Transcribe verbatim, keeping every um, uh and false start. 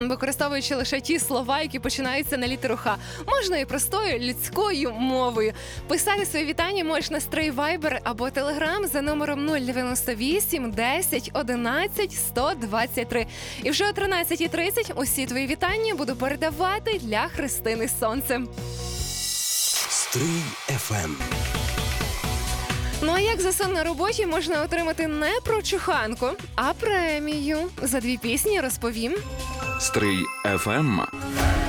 використовуючи лише ті слова, які починаються на літеру Х. Можна і простою людською мовою. Писати свої вітання можеш на стрій Viber або Telegram за номером нуль дев'яносто вісім десять одинадцять сто двадцять три. І вже о тринадцятій тридцять усі твої вітання буду передавати для Христини Сонце. Стрий еф ем. Ну а як за сон на роботі можна отримати не прочуханку, а премію? За дві пісні розповім. Стрий еф ем.